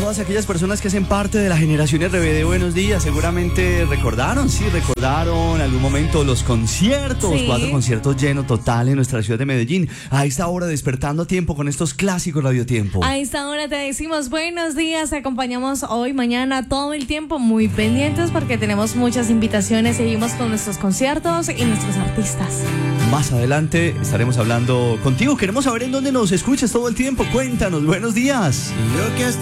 todas aquellas personas que hacen parte de la generación RBD, buenos días. Seguramente recordaron algún momento los conciertos, Sí. 4 conciertos llenos total en nuestra ciudad de Medellín. A esta hora despertando a tiempo con estos clásicos Radio Tiempo. A esta hora te decimos buenos días, te acompañamos hoy, mañana, todo el tiempo, muy pendientes porque tenemos muchas invitaciones, seguimos con nuestros conciertos y nuestros artistas. Más adelante estaremos hablando contigo, queremos saber en dónde nos escuchas todo el tiempo, cuéntanos, buenos días.